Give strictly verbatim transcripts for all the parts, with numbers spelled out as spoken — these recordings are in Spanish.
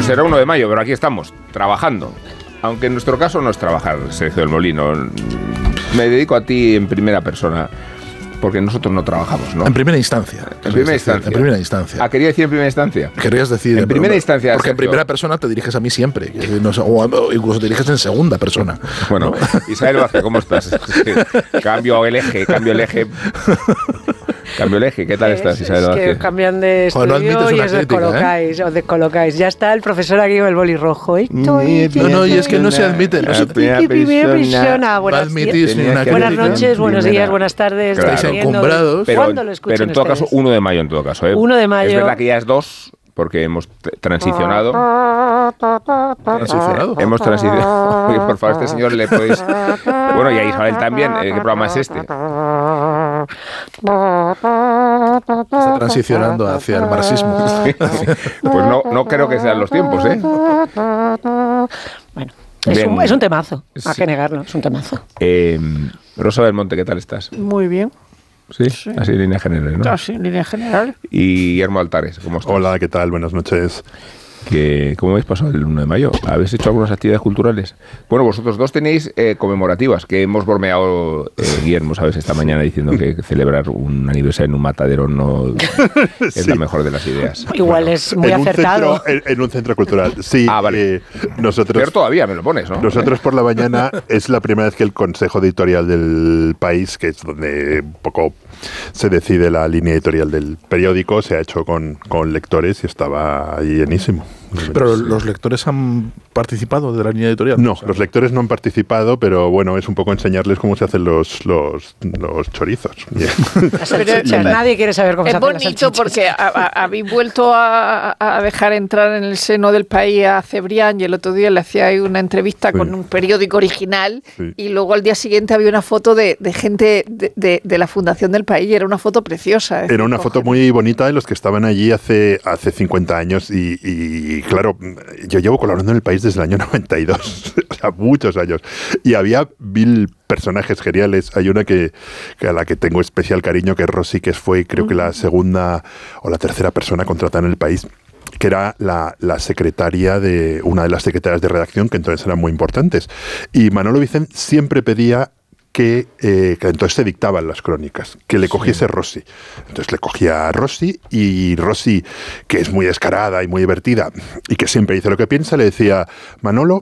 será uno de mayo, pero aquí estamos, trabajando. Aunque en nuestro caso no es trabajar, Sergio del Molino. Me dedico a ti en primera persona, porque nosotros no trabajamos, ¿no? En primera instancia. En primera instancia. En primera instancia. Ah, quería decir en primera instancia. Querías decir... En primera instancia. Porque Sergio, en primera persona te diriges a mí siempre. No sé, o incluso te diriges en segunda persona. Bueno, ¿no? Isabel Vázquez, ¿cómo estás? Cambio el eje, cambio el eje... Cambio el eje, ¿qué tal es, estás, Isabel Es Vázquez? que cambian de estudio Joder, no y os descolocáis, ¿eh? os descolocáis. Ya está el profesor aquí con el boli rojo. Estoy, no, no, y es que no se admite. No se admite. Primera persona. Buenas, buenas noches, buenos días, buenas tardes. Estáis encumbrados. Pero, pero en todo ustedes? caso, uno de mayo en todo caso. ¿eh? uno de mayo. Es verdad que ya es dos, porque hemos transicionado. ¿Transicionado? Hemos transicionado. Oye, por favor, a este señor le podéis... Bueno, y a Isabel también. ¿Qué programa es este? Está transicionando hacia el marxismo. Pues no, no creo que sean los tiempos, ¿eh? Bueno, es un, es un temazo, Sí. hay que negarlo, es un temazo. Eh, Rosa Belmonte, ¿qué tal estás? Muy bien. ¿Sí? Sí. Así en línea general, ¿no? Así, en línea general. Y Guillermo Altares, ¿cómo estás? Hola, ¿qué tal? Buenas noches. Que, ¿Cómo habéis pasado el uno de mayo? ¿Habéis hecho algunas actividades culturales? Bueno, vosotros dos tenéis eh, conmemorativas, que hemos bromeado, eh, Guillermo, ¿sabes? Esta mañana diciendo que celebrar un aniversario en un matadero no es Sí. la mejor de las ideas. Igual Bueno, es muy en acertado. Un centro, en, en un centro cultural, sí. Ah, vale. eh, nosotros, Peor todavía, me lo pones, ¿no? nosotros por la mañana es la primera vez que el Consejo Editorial del país, que es donde un poco se decide la línea editorial del periódico, se ha hecho con, con lectores y estaba ahí llenísimo. Pero los lectores han participado de la línea editorial. No, los lectores no han participado, pero bueno, es un poco enseñarles cómo se hacen los, los, los chorizos. Las salchichas, nadie quiere saber cómo Es se hacen las bonito salchichas. porque a- a- habéis vuelto a, a dejar entrar en el seno del país a Cebrián, y el otro día le hacía ahí una entrevista Sí. con un periódico original, Sí. y luego al día siguiente había una foto de, de gente de, de- de la fundación del país, y era una foto preciosa. Es Era una decir, foto cogen- muy bonita de los que estaban allí hace, hace cincuenta años y, y, claro, yo llevo colaborando en el país desde el año noventa y dos, o sea, muchos años. Y había mil personajes geniales. Hay una que, que a la que tengo especial cariño, que es Rosy, que fue creo que la segunda o la tercera persona contratada en el país, que era la, la secretaria de una de las secretarias de redacción, que entonces eran muy importantes. Y Manolo Vicent siempre pedía que, eh, que entonces se dictaban las crónicas, que le cogiese sí. Rosy. Entonces le cogía a Rosy, y Rosy, que es muy descarada y muy divertida y que siempre dice lo que piensa, le decía: Manolo,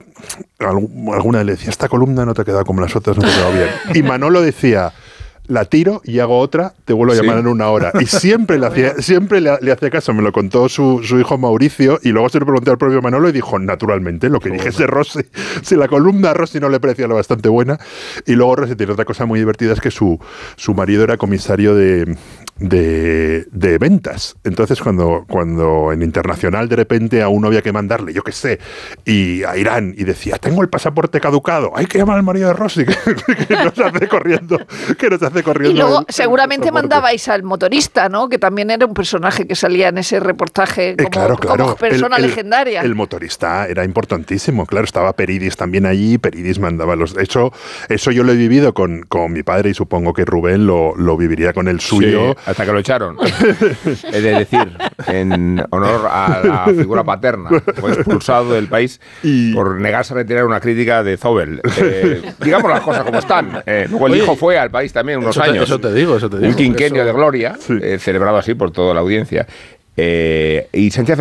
alguna le decía, esta columna no te ha quedado como las otras, no te ha quedado bien. Y Manolo decía: la tiro y hago otra, te vuelvo a llamar sí. en una hora. Y siempre le hacía, siempre le, le hacía caso. Me lo contó su, su hijo Mauricio, y luego se lo pregunté al propio Manolo y dijo, naturalmente, lo que dije es de Rosy. Si la columna a Rosy no le parecía lo bastante buena. Y luego Rosy tiene otra cosa muy divertida, es que su, su marido era comisario de, de, de ventas. Entonces, cuando, cuando en Internacional de repente a uno había que mandarle, yo qué sé, y a Irán, y decía, tengo el pasaporte caducado, hay que llamar al marido de Rosy, que, que nos hace corriendo, que nos hace corriendo. Y luego el, seguramente el mandabais al motorista, ¿no? Que también era un personaje que salía en ese reportaje como, eh, claro, claro. como persona el, el, legendaria. El motorista era importantísimo, claro, estaba Peridis también allí, Peridis mandaba los... Eso, eso yo lo he vivido con, con mi padre, y supongo que Rubén lo, lo viviría con el suyo. Sí, hasta que lo echaron. Es de decir, en honor a la figura paterna, fue expulsado del país y... por negarse a retirar una crítica de Zobel. Eh, digamos las cosas como están. Eh, luego el Oye, hijo fue al país también unos eso te, años. Eso te digo, eso te digo. Un quinquenio eso... de gloria, sí. eh, celebrado así por toda la audiencia. Eh, y Sánchez